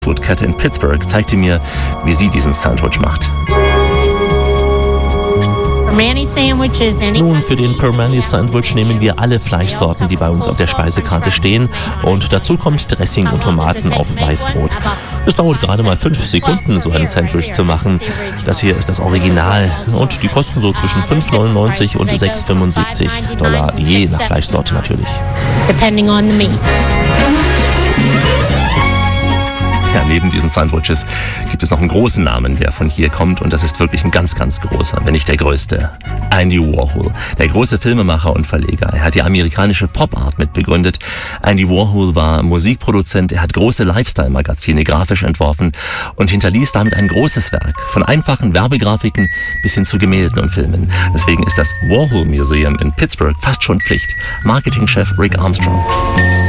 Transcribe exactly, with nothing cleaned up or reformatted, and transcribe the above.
Foodkette in Pittsburgh zeigte mir, wie sie diesen Sandwich macht. Nun, für den Permane Sandwich nehmen wir alle Fleischsorten, die bei uns auf der Speisekarte stehen, und dazu kommt Dressing und Tomaten auf Weißbrot. Es dauert gerade mal fünf Sekunden, so ein Sandwich zu machen. Das hier ist das Original und die kosten so zwischen fünf neunundneunzig und sechs fünfundsiebzig Dollar, je nach Fleischsorte natürlich. Depending on the meat. Ja, neben diesen Sandwiches gibt es noch einen großen Namen, der von hier kommt, und das ist wirklich ein ganz, ganz großer, wenn nicht der größte. Andy Warhol, der große Filmemacher und Verleger. Er hat die amerikanische Pop-Art mitbegründet. Andy Warhol war Musikproduzent, er hat große Lifestyle-Magazine grafisch entworfen und hinterließ damit ein großes Werk, von einfachen Werbegrafiken bis hin zu Gemälden und Filmen. Deswegen ist das Warhol Museum in Pittsburgh fast schon Pflicht. Marketingchef Rick Armstrong.